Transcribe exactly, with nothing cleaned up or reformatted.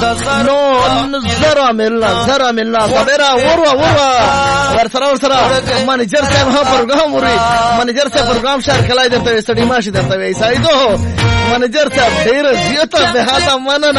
نو زرا ملنا زرا ملنا خبره وروا وروا ورسره ورسره منیجر صاحب ها پروګرام وري منیجر صاحب پروګرام شهر کلای درته سړی ماشي درته وای سایدو منیجر صاحب ډیر زیاته به حاله مننه